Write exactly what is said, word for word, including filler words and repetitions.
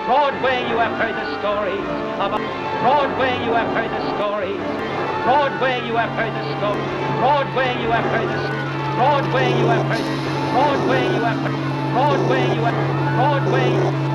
Broadway, you have heard the stories of Broadway, you have heard the stories. Broadway, you have heard the stories. Broadway, you have heard the Broadway, you have heard. Broadway, you have heard. Broadway, you have. Broadway.